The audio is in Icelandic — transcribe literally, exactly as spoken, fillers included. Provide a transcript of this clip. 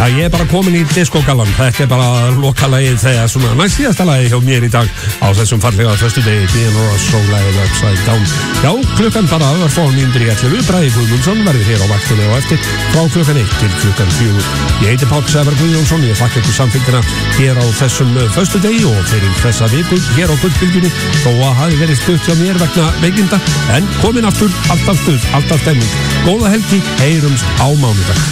Já, ég er bara komin í diskogallan. Þetta er bara lokalagið þegar svona næst síðasta lagið hjá mér í dag á þessum fallega föstudegi B N O Soul-lagið Upside Down. Já, klukkan bara var fór mínútur í ellefu. Bragi Guðmundsson verður hér á vaktinni og eftir frá klukkan eitt til klukkan fjögur. Ég heiti Páll Sævar Guðjónsson. Ég þakka ykkur samfylgdina hér á þessum föstudegi og fyrir þessa viku hér á Gullbylgjunni þó að hafi verið stutt hjá mér vegna veikinda en komin aftur, alltaf stuð, alltaf stemning. Góða helgi, heyrums á mánudag.